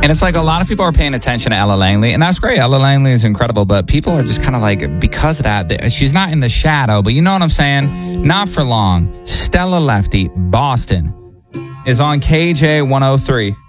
And it's like a lot of people are paying attention to Ella Langley, and that's great. Ella Langley is incredible, but people are just kind of like, because of that, she's not in the shadow, but you know what I'm saying? Not for long. Stella Lefty, Boston, is on KJ 103.